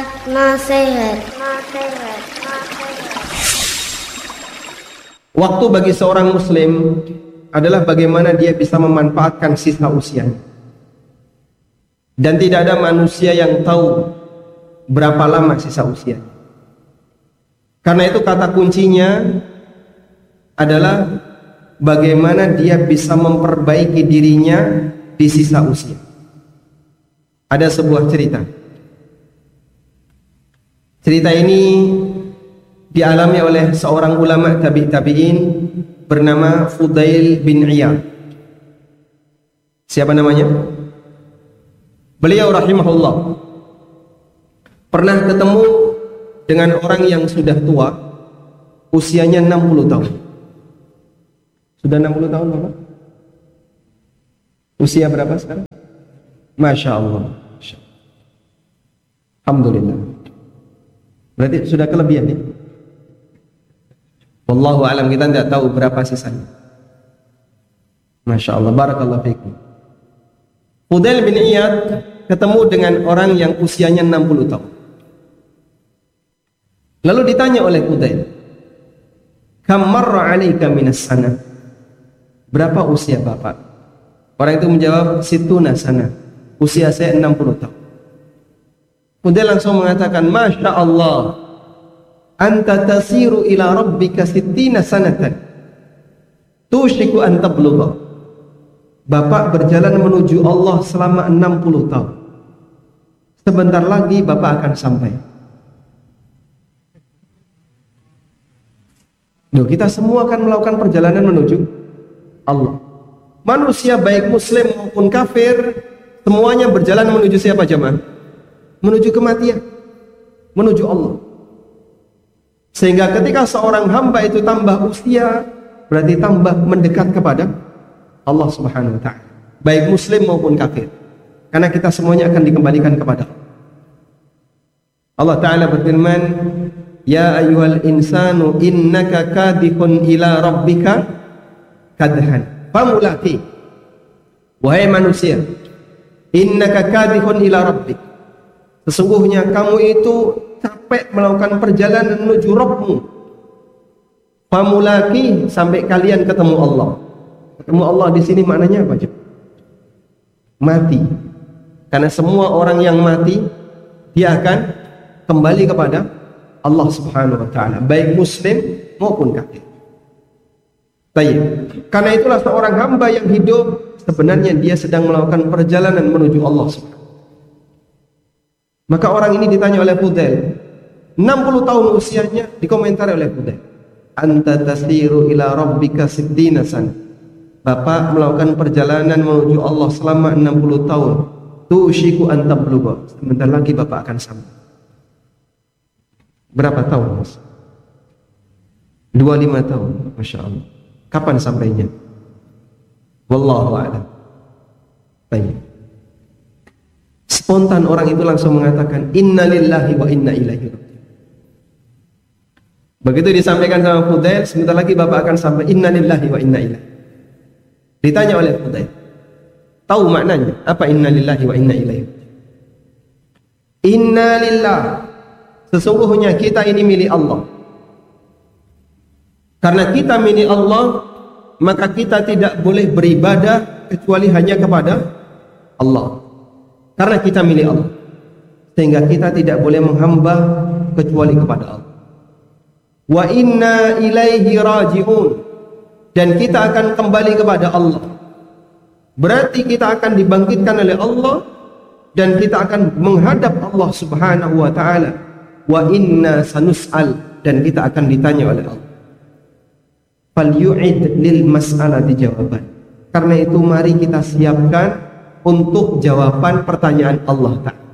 Nasihat. Waktu bagi seorang muslim adalah bagaimana dia bisa memanfaatkan sisa usianya. Dan tidak ada manusia yang tahu berapa lama sisa usianya. Karena itu kata kuncinya adalah bagaimana dia bisa memperbaiki dirinya di sisa usia. Ada sebuah cerita. Cerita ini dialami oleh seorang ulama tabi'in bernama Fudail bin Iyad. Siapa namanya? Beliau rahimahullah pernah ketemu dengan orang yang sudah tua, usianya 60 tahun. Sudah 60 tahun Bapak? Usia berapa sekarang? Masya Allah. Alhamdulillah. Berarti sudah kelebihan nih. Wallahu alam, kita tidak tahu berapa sisanya. Masya Allah, barakallahu fikum. Fudail bin Iyad ketemu dengan orang yang usianya 60 tahun. Lalu ditanya oleh Fudail, "Kam marra 'alaika minas sana?" Berapa usia Bapak? Orang itu menjawab, "Situna sana." Usia saya 60 tahun. Fudail langsung mengatakan, "Masya Allah, anta tasiru ila rabbika sittina sanatan tushiku an tablugha." Bapak berjalan menuju Allah selama 60 tahun. Sebentar lagi Bapak akan sampai. Loh, kita semua akan melakukan perjalanan menuju Allah. Manusia baik muslim maupun kafir, semuanya berjalan menuju siapa jemaah? Menuju kematian, menuju Allah. Sehingga ketika seorang hamba itu tambah usia, berarti tambah mendekat kepada Allah Subhanahu wa ta'ala, baik muslim maupun kafir. Karena kita semuanya akan dikembalikan kepada Allah. Allah Ta'ala berfirman, "Ya ayyuhal insanu innaka kadihun ila rabbika kadhan famulaqi." Wahai manusia, innaka kadihun ila rabbik, sesungguhnya kamu itu capek melakukan perjalanan menuju Rabbmu. Famulaqi, sampai kalian ketemu Allah. Ketemu Allah di sini maknanya apa? Mati. Karena semua orang yang mati dia akan kembali kepada Allah Subhanahu wa ta'ala, baik muslim maupun kafir. Baik. Karena itulah seorang hamba yang hidup sebenarnya dia sedang melakukan perjalanan menuju Allah Subhanahu. Maka orang ini ditanya oleh Fudail, 60 tahun usianya, dikomentari oleh Fudail, "Anta tasiru ila rabbika sittina sana." Bapak melakukan perjalanan menuju Allah selama 60 tahun. Tushiku an tablugha. Sebentar lagi Bapak akan sampai. Berapa tahun, Mas? 25 tahun. Masya Allah. Kapan sampainya? Wallahu a'lam. Baik. Spontan orang itu langsung mengatakan, "Inna lillahi wa inna ilaihi raji'un." Begitu disampaikan sama Fudail, sebentar lagi Bapak akan sampai. Inna lillahi wa inna ilaihi. Ditanya oleh Fudail, tahu maknanya apa inna lillahi wa inna ilaihi? Inna lillah, sesungguhnya kita ini milik Allah. Karena kita milik Allah, maka kita tidak boleh beribadah kecuali hanya kepada Allah. Karena kita milik Allah, sehingga kita tidak boleh menghamba kecuali kepada Allah. Wa inna ilaihi raji'un, dan kita akan kembali kepada Allah. Berarti kita akan dibangkitkan oleh Allah dan kita akan menghadap Allah Subhanahu wa ta'ala. Wa inna sanus'al, dan kita akan ditanya oleh Allah. Falyu'id lil mas'alati jawaban. Karena itu mari kita siapkan untuk jawaban pertanyaan Allah Ta'ala.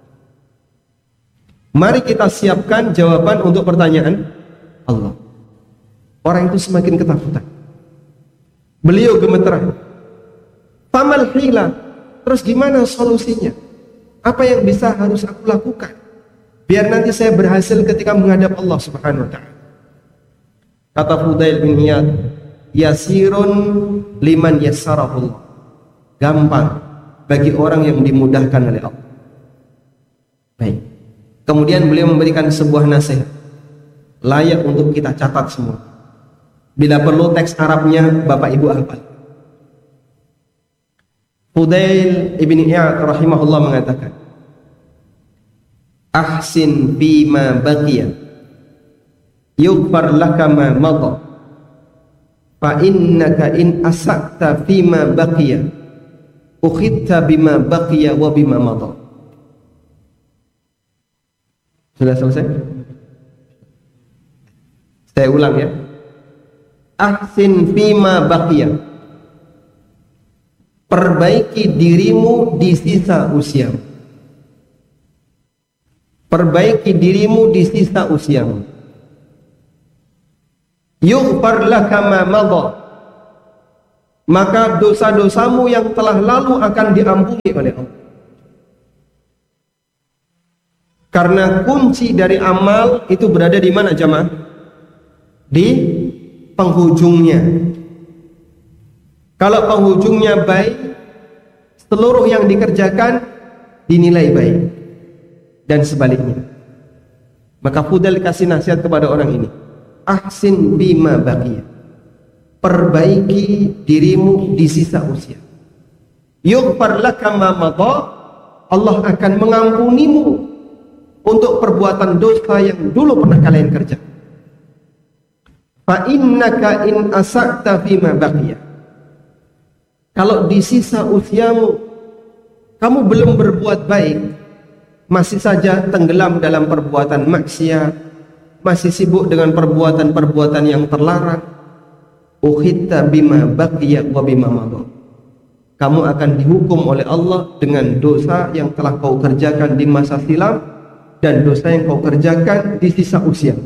Mari kita siapkan jawaban untuk pertanyaan Allah. Orang itu semakin ketakutan. Beliau gemeteran. Famal hila, terus gimana solusinya? Apa yang bisa harus aku lakukan biar nanti saya berhasil ketika menghadap Allah Subhanahu wa ta'ala? Kata Fudail bin Iyad, yasirun liman yassarahullah. Gampang bagi orang yang dimudahkan oleh Allah. Baik. Kemudian beliau memberikan sebuah nasihat layak untuk kita catat semua. Bila perlu teks Arabnya Bapak Ibu hafal. Fudail ibn Iyad rahimahullah mengatakan, ahsin bima baqiya yughfar laka ma madha fa innaka in asa'ta fima baqiya ukhitta bima baqiya wa bima madha. Sudah selesai? Saya ulang ya. Ahsin fima baqiya, perbaiki dirimu di sisa usiamu. Perbaiki dirimu di sisa usiamu. Yughfar laka ma madha, maka dosa-dosamu yang telah lalu akan diampuni oleh Allah. Karena kunci dari amal itu berada di mana jamaah? Di penghujungnya. Kalau penghujungnya baik, seluruh yang dikerjakan dinilai baik, dan sebaliknya. Maka Fudail kasih nasihat kepada orang ini, ahsin bima baqiya, perbaiki dirimu di sisa usia. Yughfar laka ma madha, Allah akan mengampunimu untuk perbuatan dosa yang dulu pernah kalian kerjakan. Fa innaka in asa'ta fima baqiya, kalau di sisa usiamu kamu belum berbuat baik, masih saja tenggelam dalam perbuatan maksiat, masih sibuk dengan perbuatan-perbuatan yang terlarang, ukhitta bima baqiya wa bima madha, kamu akan dihukum oleh Allah dengan dosa yang telah kau kerjakan di masa silam dan dosa yang kau kerjakan di sisa usia.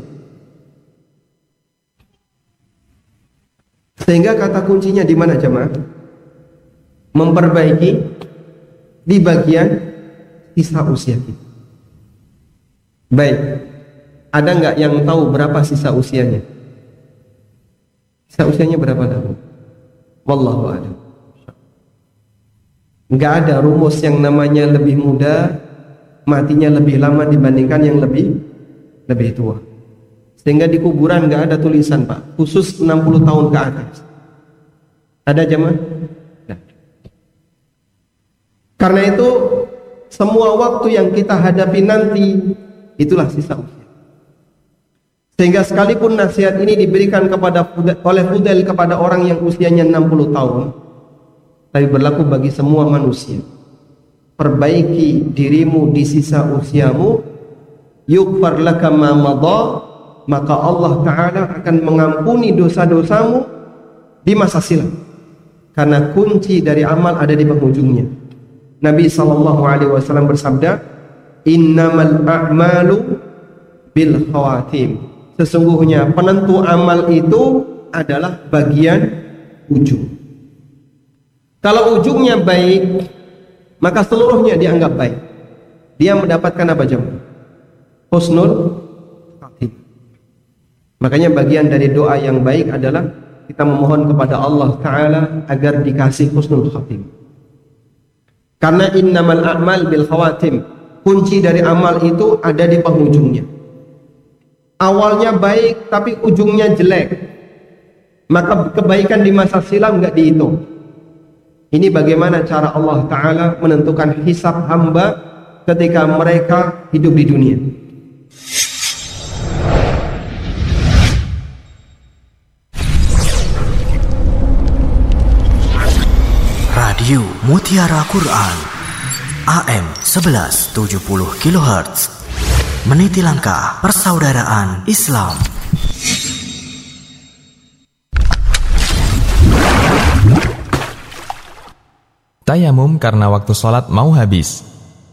Sehingga kata kuncinya di mana jemaah? Memperbaiki di bagian sisa usia kita. Baik, ada nggak yang tahu berapa sisa usianya? Sisa usianya berapa tahun? Wallahu a'lam. Nggak ada rumus yang namanya lebih muda matinya lebih lama dibandingkan yang lebih tua. Sehingga di kuburan nggak ada tulisan Pak, khusus 60 tahun ke atas. Ada jemaah? Karena itu semua waktu yang kita hadapi nanti itulah sisa usia. Sehingga sekalipun nasihat ini diberikan oleh Fudail kepada orang yang usianya 60 tahun, tapi berlaku bagi semua manusia. Perbaiki dirimu di sisa usiamu, yughfar laka ma madha, maka Allah Ta'ala akan mengampuni dosa-dosamu di masa silam. Karena kunci dari amal ada di penghujungnya. Nabi SAW bersabda, innamal a'malu bil khawatim, sesungguhnya penentu amal itu adalah bagian ujung. Kalau ujungnya baik, maka seluruhnya dianggap baik. Dia mendapatkan apa jemaah? Husnul khatimah. Makanya bagian dari doa yang baik adalah kita memohon kepada Allah Ta'ala agar dikasih husnul khatimah. Karena innamal a'mal bil khawatim, kunci dari amal itu ada di penghujungnya. Awalnya baik tapi ujungnya jelek, maka kebaikan di masa silam nggak dihitung. Ini bagaimana cara Allah Ta'ala menentukan hisab hamba ketika mereka hidup di dunia. Radio Mutiara Quran AM 1170 kHz, meniti langkah persaudaraan Islam. Tayamum karena waktu sholat mau habis.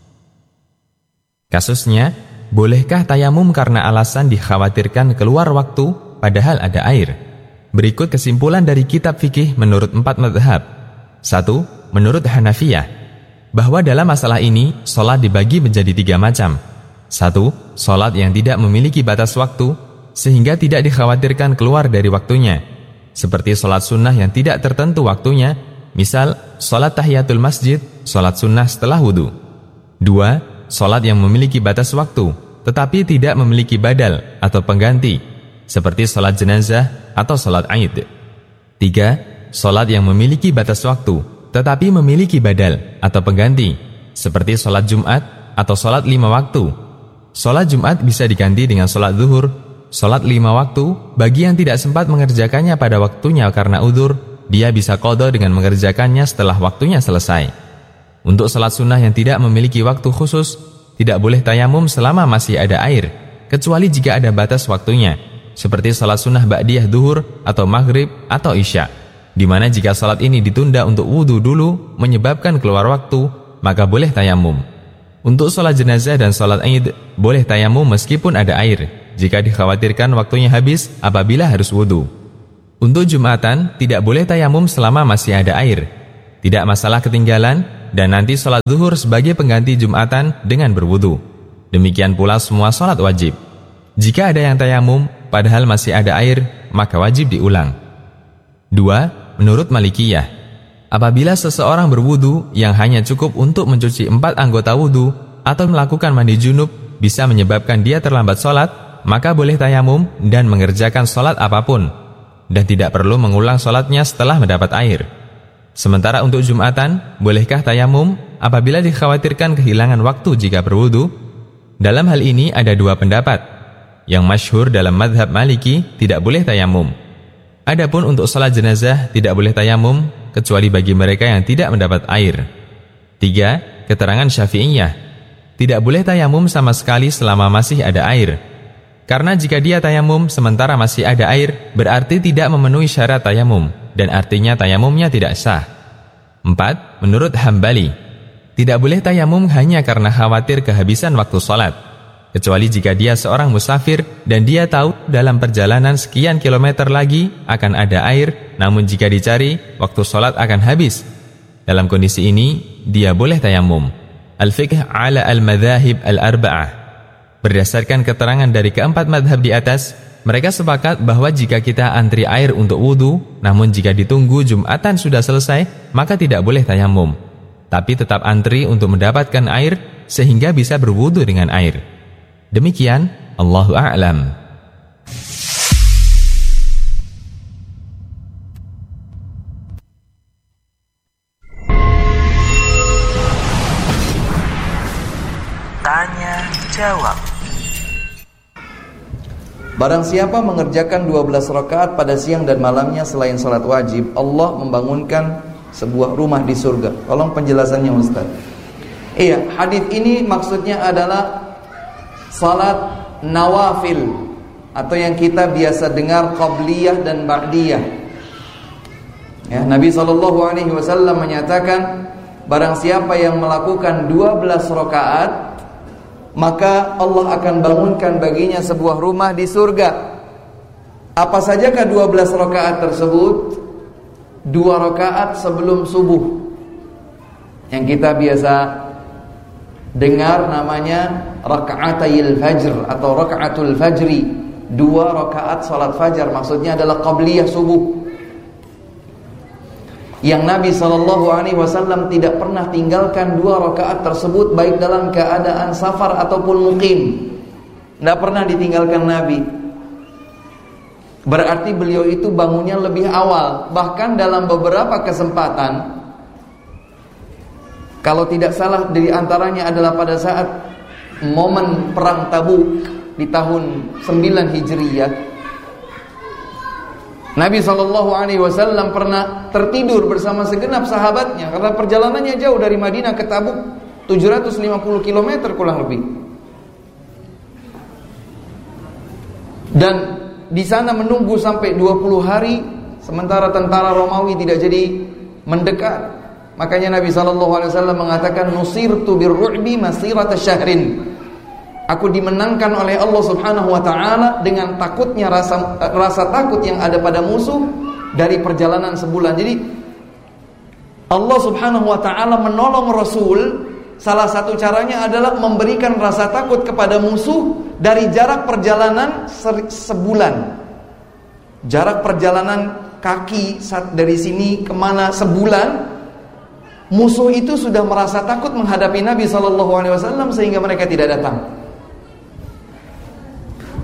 Kasusnya, bolehkah tayamum karena alasan dikhawatirkan keluar waktu padahal ada air? Berikut kesimpulan dari kitab fikih menurut 4 mazhab. 1. Menurut Hanafiyah, bahwa dalam masalah ini sholat dibagi menjadi 3 macam. 1. Sholat yang tidak memiliki batas waktu sehingga tidak dikhawatirkan keluar dari waktunya, seperti sholat sunnah yang tidak tertentu waktunya, misal sholat tahiyatul masjid, sholat sunnah setelah wudhu. 2. Sholat yang memiliki batas waktu tetapi tidak memiliki badal atau pengganti, seperti salat jenazah atau salat Aid. 3. Salat yang memiliki batas waktu, tetapi memiliki badal atau pengganti, seperti salat Jumat atau salat 5 waktu. Salat Jumat bisa diganti dengan salat zuhur. Salat 5 waktu, bagi yang tidak sempat mengerjakannya pada waktunya karena uzur, dia bisa qadha dengan mengerjakannya setelah waktunya selesai. Untuk salat sunnah yang tidak memiliki waktu khusus, tidak boleh tayamum selama masih ada air, kecuali jika ada batas waktunya, seperti salat sunnah ba'diyah zuhur atau maghrib atau isya, di mana jika salat ini ditunda untuk wudu dulu menyebabkan keluar waktu, maka boleh tayamum. Untuk salat jenazah dan salat Aid, boleh tayamum meskipun ada air, jika dikhawatirkan waktunya habis apabila harus wudu. Untuk Jumatan, tidak boleh tayamum selama masih ada air. Tidak masalah ketinggalan, dan nanti salat zuhur sebagai pengganti Jumatan dengan berwudu. Demikian pula semua salat wajib. Jika ada yang tayamum, padahal masih ada air, maka wajib diulang. 2. Menurut Malikiyah, apabila seseorang berwudu yang hanya cukup untuk mencuci 4 anggota wudu atau melakukan mandi junub bisa menyebabkan dia terlambat salat, maka boleh tayamum dan mengerjakan salat apapun, dan tidak perlu mengulang salatnya setelah mendapat air. Sementara untuk Jumatan, bolehkah tayamum apabila dikhawatirkan kehilangan waktu jika berwudu? Dalam hal ini ada 2 pendapat. Yang masyhur dalam mazhab Maliki tidak boleh tayamum. Adapun untuk salat jenazah tidak boleh tayamum kecuali bagi mereka yang tidak mendapat air. 3. Keterangan Syafi'iyah, tidak boleh tayamum sama sekali selama masih ada air. Karena jika dia tayamum sementara masih ada air, berarti tidak memenuhi syarat tayamum, dan artinya tayamumnya tidak sah. 4. Menurut Hambali, tidak boleh tayamum hanya karena khawatir kehabisan waktu salat, kecuali jika dia seorang musafir dan dia tahu dalam perjalanan sekian kilometer lagi akan ada air, namun jika dicari, waktu salat akan habis. Dalam kondisi ini, dia boleh tayamum. Al-Fiqh ala al-Madhahib al-Arba'ah. Berdasarkan keterangan dari keempat madhab di atas, mereka sepakat bahwa jika kita antri air untuk wudu, namun jika ditunggu Jumatan sudah selesai, maka tidak boleh tayamum. Tapi tetap antri untuk mendapatkan air, sehingga bisa berwudu dengan air. Demikian, Allahu a'lam. Tanya jawab. Barang siapa mengerjakan 12 rakaat pada siang dan malamnya selain salat wajib, Allah membangunkan sebuah rumah di surga. Tolong penjelasannya Ustaz. Iya, hadis ini maksudnya adalah salat nawafil atau yang kita biasa dengar qabliyah dan ba'diyah. Ya, Nabi SAW menyatakan, barang siapa yang melakukan 12 rakaat, maka Allah akan bangunkan baginya sebuah rumah di surga. Apa sajakah 12 rakaat tersebut? 2 rakaat sebelum subuh, yang kita biasa dengar namanya raka'atayil fajr atau raka'atul fajri. 2 rakaat salat fajar, maksudnya adalah qabliyah subuh, yang Nabi SAW tidak pernah tinggalkan 2 rakaat tersebut, baik dalam keadaan safar ataupun muqim. Tidak pernah ditinggalkan Nabi. Berarti beliau itu bangunnya lebih awal. Bahkan dalam beberapa kesempatan, kalau tidak salah di antaranya adalah pada saat momen perang Tabuk di tahun 9 Hijriyah, Nabi SAW pernah tertidur bersama segenap sahabatnya, karena perjalanannya jauh dari Madinah ke Tabuk, 750 km kurang lebih. Dan di sana menunggu sampai 20 hari, sementara tentara Romawi tidak jadi mendekat. Makanya Nabi SAW mengatakan, nusirtu birru'bi masirata syahrin. Aku dimenangkan oleh Allah Subhanahu wa taala dengan takutnya rasa takut yang ada pada musuh dari perjalanan sebulan. Jadi Allah Subhanahu wa taala menolong Rasul, salah satu caranya adalah memberikan rasa takut kepada musuh dari jarak perjalanan sebulan. Jarak perjalanan kaki dari sini kemana sebulan, musuh itu sudah merasa takut menghadapi Nabi SAW sehingga mereka tidak datang.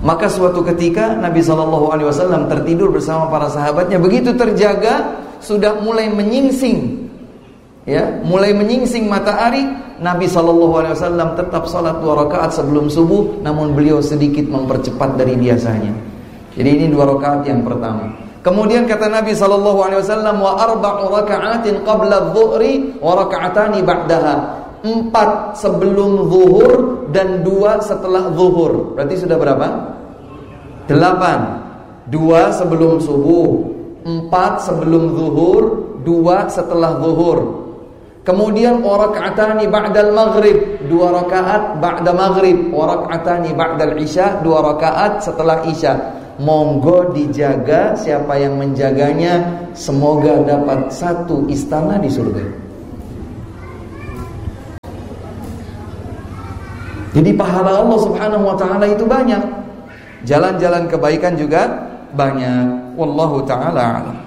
Maka suatu ketika Nabi SAW tertidur bersama para sahabatnya. Begitu terjaga, sudah mulai menyingsing, ya, mulai menyingsing matahari. Nabi SAW tetap salat 2 rakaat sebelum subuh, namun beliau sedikit mempercepat dari biasanya. Jadi ini 2 rakaat yang pertama. Kemudian kata Nabi SAW, wa 4 raka'atin qabla adh-dhuhri wa raka'atani ba'daha. 4 sebelum zuhur dan 2 setelah zuhur. Berarti sudah berapa? 8. 2 sebelum subuh, 4 sebelum zuhur, 2 setelah zuhur. Kemudian wa raka'atani ba'dal maghrib, 2 rakaat ba'da maghrib, wa raka'atani ba'dal isya, 2 rakaat setelah isya. Monggo dijaga, siapa yang menjaganya semoga dapat 1 istana di surga. Jadi pahala Allah Subhanahu wa taala itu banyak. Jalan-jalan kebaikan juga banyak. Wallahu taala a'lam.